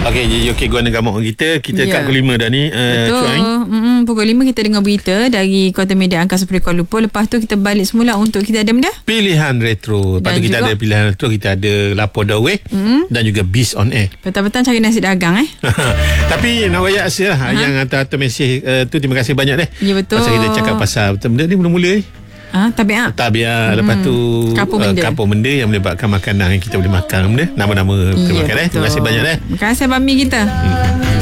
Okey, okey, Guana Gamok kita kat pukul 5 dah ni. Betul. Pukul 5 kita dengar berita dari Kota Medan Angkasa Puri Kuala Lumpur. Lepas tu kita balik semula untuk kita ada benda pilihan retro. Lepas tu kita ada pilihan retro, kita ada Lapor Daweh dan juga Beast on Air. Petang-petang cari nasi dagang Tapi nak wayak rasa yang hantar mesej tu, terima kasih banyak deh. Ya, betul. Pasal kita cakap pasal benda ni mula-mula ni. Tabiat. Lepas tu kapur benda yang menyebabkan makanan yang kita boleh makan benda. Nama-nama terima kasih banyak deh. Terima kasih Abang Mi kita.